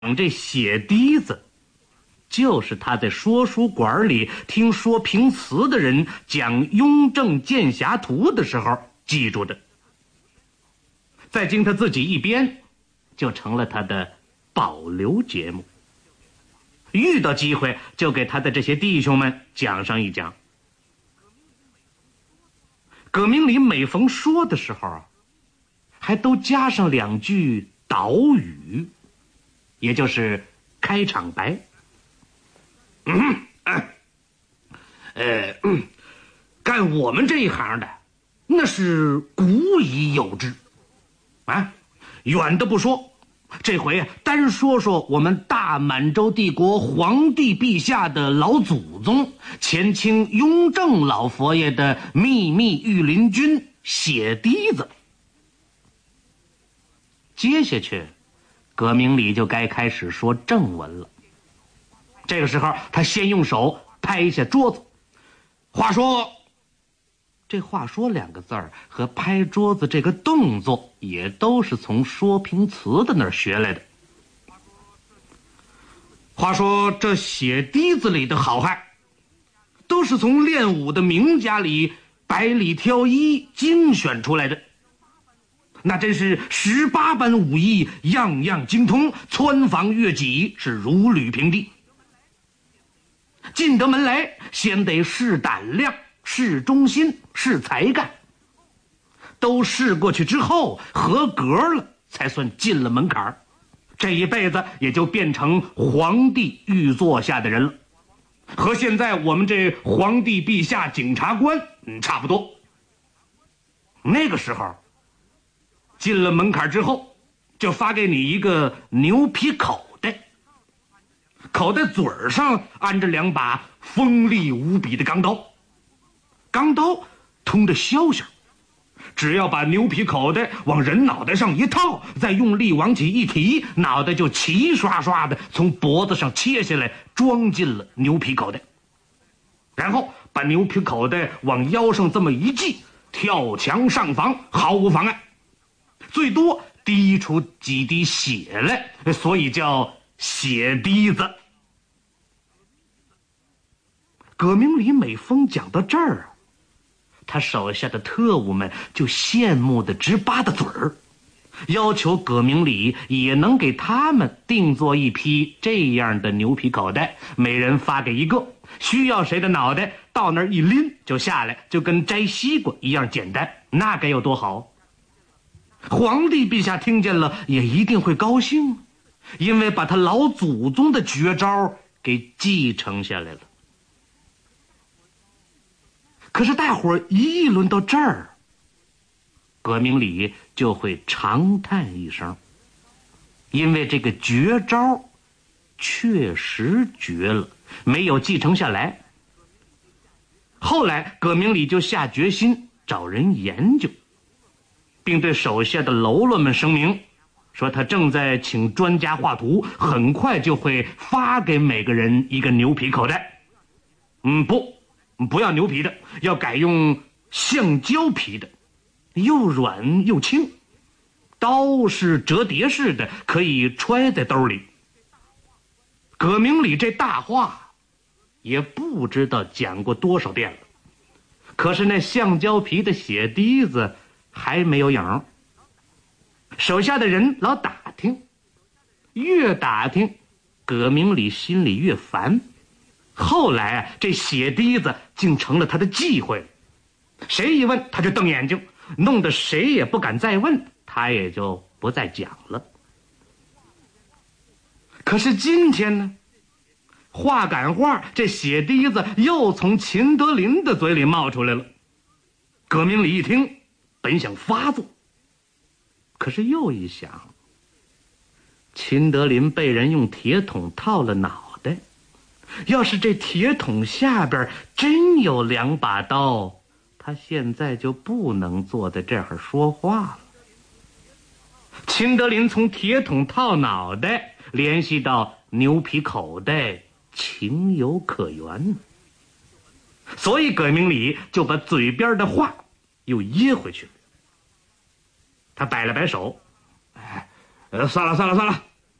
这血滴子，就是他在说书馆里听说评词的人讲《雍正剑侠图》的时候记住的。再经他自己一编，就成了他的保留节目。遇到机会就给他的这些弟兄们讲上一讲。葛明礼每逢说的时候，还都加上2句导语，也就是开场白。干我们这一行的，那是古已有之啊。远的不说，这回单说说我们大满洲帝国皇帝陛下的老祖宗前清雍正老佛爷的秘密御林军血滴子。接下去葛明礼就该开始说正文了。这个时候他先用手拍下桌子，话说这话说2个字儿和拍桌子这个动作也都是从说评词的那儿学来的。话说这血滴子里的好汉都是从练武的名家里百里挑一精选出来的，那真是18般武艺样样精通，穿房越脊是如履平地。进得门来先得试胆量，试忠心，试才干，都试过去之后合格了才算进了门槛，这一辈子也就变成皇帝御座下的人了，和现在我们这皇帝陛下检察官差不多。那个时候进了门槛之后，就发给你一个牛皮口袋，口袋嘴上安着2把锋利无比的钢刀，钢刀通着削削，只要把牛皮口袋往人脑袋上一套，再用力往起一提，脑袋就齐刷刷的从脖子上切下来，装进了牛皮口袋，然后把牛皮口袋往腰上这么一系，跳墙上房毫无妨碍，最多滴出几滴血来，所以叫血滴子。葛明礼每逢讲到这儿，他手下的特务们就羡慕的直巴的嘴儿，要求葛明礼也能给他们定做一批这样的牛皮口袋，每人发给一个，需要谁的脑袋到那儿一拎就下来，就跟摘西瓜一样简单，那该有多好。皇帝陛下听见了也一定会高兴，因为把他老祖宗的绝招给继承下来了。可是大伙儿一议论到这儿，葛明礼就会长叹一声，因为这个绝招确实绝了，没有继承下来。后来葛明礼就下决心找人研究，并对手下的喽啰们声明，说他正在请专家画图，很快就会发给每个人一个牛皮口袋。不要牛皮的，要改用橡胶皮的，又软又轻，刀是折叠式的，可以揣在兜里。葛明礼这大话也不知道讲过多少遍了，可是那橡胶皮的血滴子还没有影。手下的人老打听，越打听葛明礼心里越烦。后来这血滴子竟成了他的忌讳，谁一问他就瞪眼睛，弄得谁也不敢再问，他也就不再讲了。可是今天呢，话赶话，这血滴子又从秦德林的嘴里冒出来了。葛明礼一听，本想发作，可是又一想，秦德林被人用铁桶套了脑袋，要是这铁桶下边真有2把刀，他现在就不能坐在这儿说话了。秦德林从铁桶套脑袋联系到牛皮口袋，情有可原，所以葛明礼就把嘴边的话又噎回去了。他摆了摆手，算了，